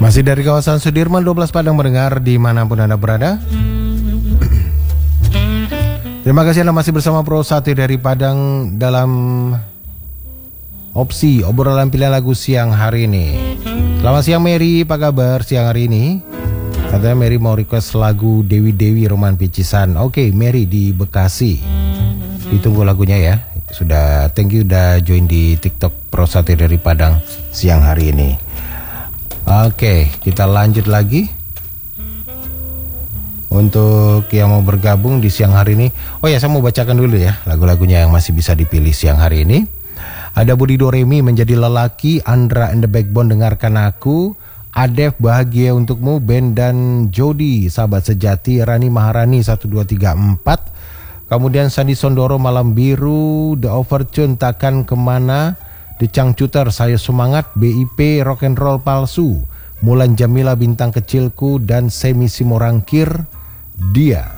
Masih dari kawasan Sudirman 12 Padang mendengar dimanapun Anda berada. Terima kasih Anda masih bersama Pro 1 dari Padang dalam opsi obrolan pilihan lagu siang hari ini. Selamat siang Mary, apa kabar siang hari ini? Katanya Mary mau request lagu Dewi Roman Picisan. Oke, Mary di Bekasi. Ditunggu lagunya ya. Sudah, thank you udah join di TikTok Pro 1 dari Padang siang hari ini. Oke, kita lanjut lagi. Untuk yang mau bergabung di siang hari ini. Oh ya, saya mau bacakan dulu ya lagu-lagunya yang masih bisa dipilih siang hari ini. Ada Budi Doremi, Menjadi Lelaki, Andra and the Backbone, Dengarkan Aku, Adef, Bahagia Untukmu, Ben dan Jody, Sahabat Sejati, Rani Maharani 1234, kemudian Sandi Sondoro, Malam Biru, The Overtune, Takkan Kemana, The Cangcuter, Saya Semangat, BIP, Rock and Roll Palsu, Mulan Jamila, Bintang Kecilku, dan Semi Simorangkir, Dia.